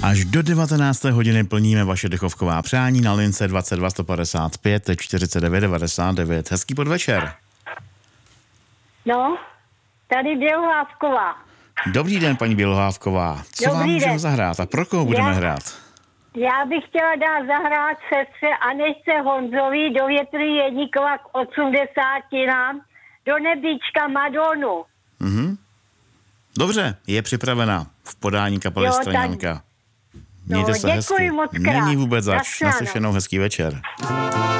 Až do 19. hodiny plníme vaše dechovková přání na lince 22 155 49 99. Hezký podvečer. No, tady Bělohlávková. Dobrý den, paní Bělohlávková. Co vám můžeme zahrát a pro koho budeme hrát? Já bych chtěla dát zahrát sestře Anešce Honzový do Větry Jeníkova k 80. do nebíčka Madonu. Dobře, je připravena v podání kapely Straňanka. Mějte se hezky. Děkuji moc krát. Není vůbec zač. Naslyšenou, hezký večer.